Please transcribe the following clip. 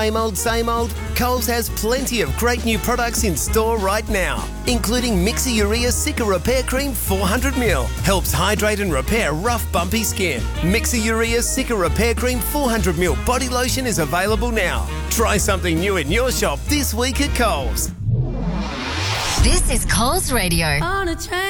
Same old? Coles has plenty of great new products in store right now, including Mixer Urea Cica Repair Cream 400ml. Helps hydrate and repair rough, bumpy skin. Mixer Urea Cica Repair Cream 400ml body lotion is available now. Try something new in your shop this week at Coles. This is Coles Radio. On a train.